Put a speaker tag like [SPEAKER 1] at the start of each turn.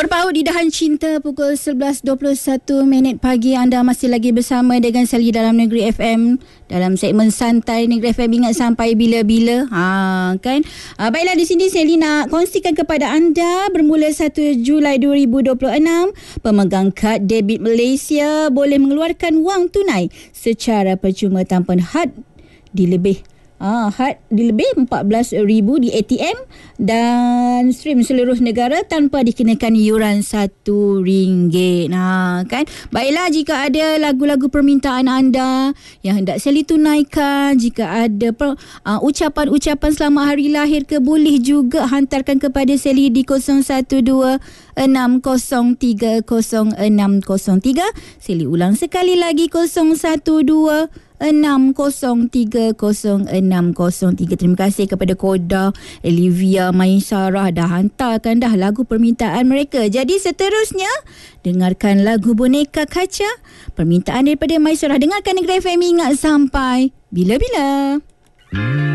[SPEAKER 1] Terpaut di Dahan Cinta pukul 11.21 pagi. Anda masih lagi bersama dengan Sally dalam Negeri FM dalam segmen Santai Negeri FM. Ingat sampai bila-bila. Kan? Baiklah, di sini Sally nak kongsikan kepada anda bermula 1 Julai 2026, pemegang kad debit Malaysia boleh mengeluarkan wang tunai secara percuma tanpa had di lebih RM14,000 di ATM dan stream seluruh negara tanpa dikenakan yuran RM1. Kan? Baiklah, jika ada lagu-lagu permintaan anda yang hendak Sally tunaikan, jika ada ucapan-ucapan selamat hari lahir ke, boleh juga hantarkan kepada Sally di 012-603-0603. Sally ulang sekali lagi, 012-603-0603. Terima kasih kepada Koda, Olivia, Mai Sarah dah hantarkan dah lagu permintaan mereka. Jadi seterusnya, dengarkan lagu Boneka Kaca, permintaan daripada Mai Sarah. Dengarkan Negeri FM, ingat sampai bila-bila.